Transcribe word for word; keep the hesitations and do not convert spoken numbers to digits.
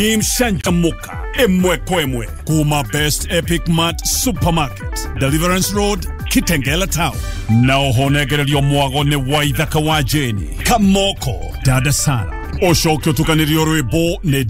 imshanjamuka emwe kwemwe kuma Best Epic Mart Supermarket, Deliverance Road, Kitengela Town. Now honegerelio mwago ne waithaka wa Jeni Kamoko Dada Sara Oshokyo tukaniriyo rwebo ne